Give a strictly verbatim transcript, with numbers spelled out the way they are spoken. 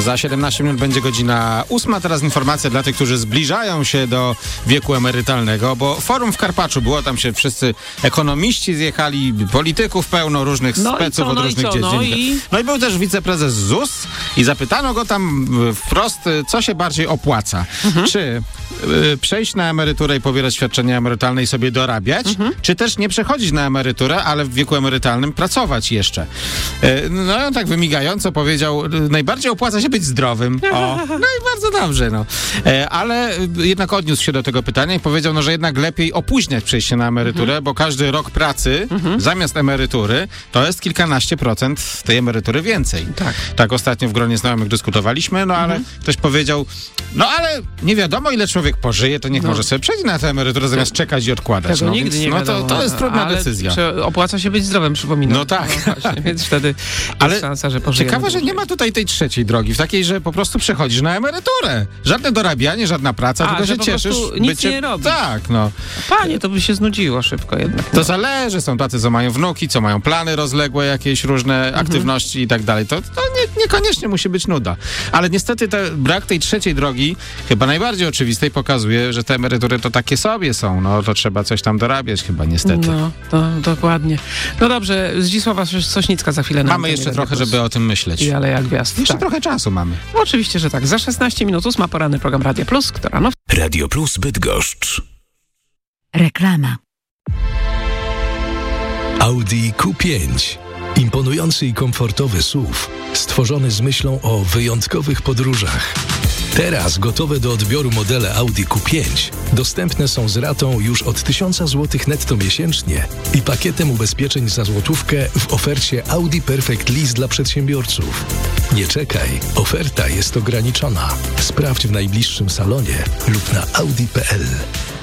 Za siedemnaście minut będzie godzina ósma. Teraz informacja dla tych, którzy zbliżają się do wieku emerytalnego, bo forum w Karpaczu było, tam się wszyscy ekonomiści zjechali, polityków pełno, różnych no speców co, od no różnych i co, dziedzin. no i... no i był też wiceprezes Z U S i zapytano go tam wprost, co się bardziej opłaca. Mhm. Czy y, przejść na emeryturę i pobierać świadczenia emerytalne i sobie dorabiać, mhm. czy też nie przechodzić na emeryturę, ale w wieku emerytalnym pracować jeszcze. Y, no i on tak wymigająco powiedział, najbardziej opłaca się być zdrowym. O, no i bardzo dobrze, no. Y, ale jednak odniósł się do tego pytania i powiedział, no, że jednak lepiej opóźniać przejście na emeryturę, mhm. bo każdy rok pracy mhm. zamiast emerytury to jest kilkanaście procent tej emerytury więcej. Tak. Tak ostatnio w gronie znajomych dyskutowaliśmy, no ale mhm. ktoś powiedział, no ale nie wiadomo, ile człowiek pożyje, to niech no. może sobie przejść na tę emeryturę zamiast czekać i odkładać. Tego no, nigdy więc, nie no wiadomo. to, to jest trudna ale decyzja. Czy opłaca się być zdrowym, przypominam. No tak. No właśnie, więc wtedy jest ale szansa, że pożyjemy. Ciekawe, że nie ma tutaj tej trzeciej drogi, w takiej, że po prostu przechodzisz na emeryturę. Żadne dorabianie, żadna praca, A, tylko że się po cieszysz. nic bycie... nie robisz. Tak, no. Panie, to by się znudziło szybko jednak. To zależy, są tacy, co mają wnuki, co mają plany rozległe, jakieś różne mhm. aktywności i tak dalej. To, to nie, niekoniecznie musi być nuda. Ale niestety te, brak tej trzeciej drogi, chyba najbardziej oczywistej, pokazuje, że te emerytury to takie sobie są. No to trzeba coś tam dorabiać chyba niestety. No, to dokładnie. No dobrze, Zdzisława Sośnicka za chwilę. Mamy jeszcze trochę, żeby o tym myśleć. I ale jak gwiazd. Jeszcze tak. trochę czasu mamy. No, oczywiście, że tak. Za szesnaście minut ósma poranny program Radio Plus, kto rano... Radio Plus Bydgoszcz. Reklama. Audi Q pięć. Imponujący i komfortowy S U V, stworzony z myślą o wyjątkowych podróżach. Teraz gotowe do odbioru modele Audi Q pięć dostępne są z ratą już od tysiąc złotych netto miesięcznie i pakietem ubezpieczeń za złotówkę w ofercie Audi Perfect Lease dla przedsiębiorców. Nie czekaj, oferta jest ograniczona. Sprawdź w najbliższym salonie lub na audi kropka p l.